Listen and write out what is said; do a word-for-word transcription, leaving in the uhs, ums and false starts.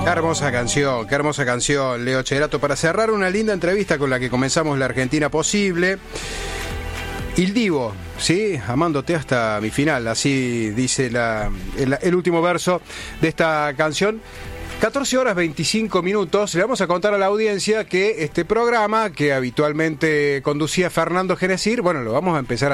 Qué hermosa canción, qué hermosa canción, Leo Cherato, para cerrar una linda entrevista con la que comenzamos La Argentina Posible. Il Divo, ¿sí? Amándote hasta mi final, así dice la, el, el último verso de esta canción. catorce horas veinticinco minutos. Le vamos a contar a la audiencia que este programa, que habitualmente conducía Fernando Genesir, bueno, lo vamos a empezar a